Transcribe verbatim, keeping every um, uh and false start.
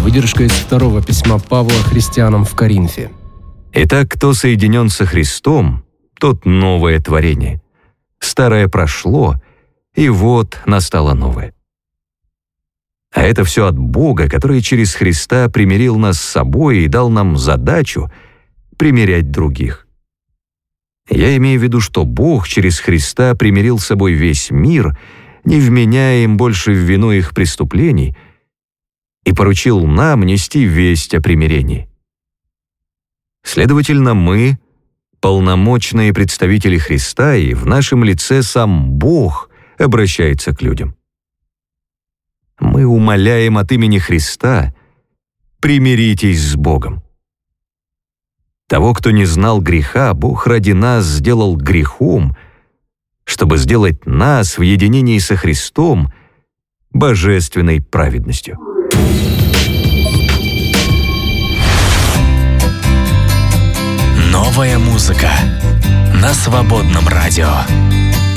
Выдержка из второго письма Павла христианам в Коринфе. «Итак, кто соединен со Христом, тот новое творение. Старое прошло, и вот настало новое. А это все от Бога, который через Христа примирил нас с собой и дал нам задачу примирять других. Я имею в виду, что Бог через Христа примирил с собой весь мир, не вменяя им больше в вину их преступлений, и поручил нам нести весть о примирении. Следовательно, мы — полномочные представители Христа, и в нашем лице сам Бог обращается к людям. Мы умоляем от имени Христа: примиритесь с Богом. Того, кто не знал греха, Бог ради нас сделал грехом, чтобы сделать нас в единении со Христом божественной праведностью». Новая музыка на Свободном радио.